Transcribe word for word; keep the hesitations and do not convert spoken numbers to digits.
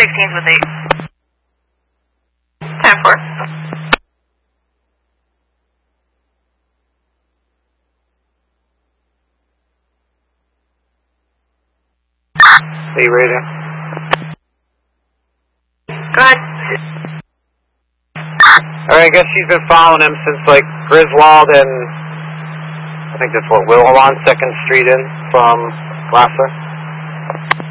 sixteens with eight. ten four. Eight radio. Go ahead. Alright, I guess she's been following him since like Griswold and I think that's what, Willow on second Street in from Glasser.